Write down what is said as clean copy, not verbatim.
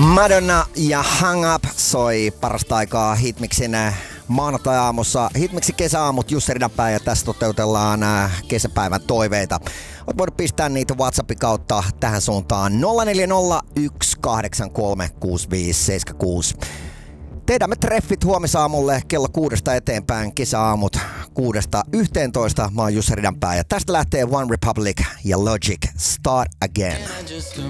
Madonna ja Hang Up soi parasta aikaa Hitmixin maanantai-aamussa. Hitmixin kesäaamut Jussi Ridanpää ja tässä toteutellaan kesäpäivän toiveita. Olet voinut pistää niitä WhatsAppin kautta tähän suuntaan 0401836576. Tehdään treffit huomisaamulle kello 6 eteenpäin, kesäaamut 6-11. Mä oon Jussi Ridanpää ja tästä lähtee One Republic ja Logic Start Again.